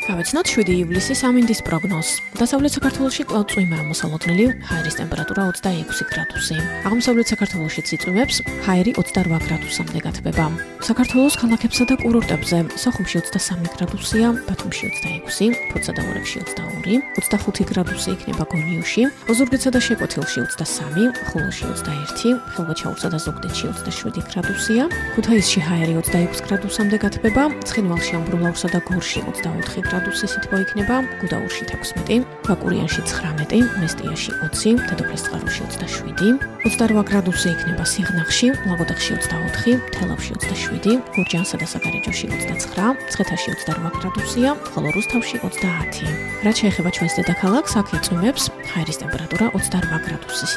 გავეცნოთ 7 ივლისის ამინდის პროგნოზს. დასავლეთ საქართველოში კვლავ წვიმაა მოსალოდნელი, ჰაერის ტემპერატურა 26 გრადუსი. აღმოსავლეთ საქართველოში წიწვიმებს, ჰაერი 28 გრადუსამდე გათბება. საქართველოს ქალაქებსა და კურორტებზე სოხუმში 23 გრადუსია, ბათუმში 26, ფოთსა და ურეკში 22, 25 გრადუსი იქნება გონიოში, ოზურგეთსა და შეკვეთილში 23, ხულოში 21, ხელვაჩაურსა და ზუგდიდში 27 გრადუსია, ქუთაისში ჰაერი 26 გრადუსამდე გათბება, ცხინვალში, ამბროლაურსა და გორში 24 გრადუსი სითბო იქნება, გუდაურში 16, ბაკურიანში 19, მესტიაში 20, დედოფლისწყაროში 27, 28 გრადუსი იქნება სიღნაღში, ლაგოდეხში 24, თელავში 27, გურჯაანსა და საგარეჯოში 29, მცხეთაში 28 გრადუსია, ხოლო რუსთავში 30. რაც შეეხება ჩვენს დედაქალაქს, აქ იწვიმებს, ჰაერის ტემპერატურა 28 გრადუსი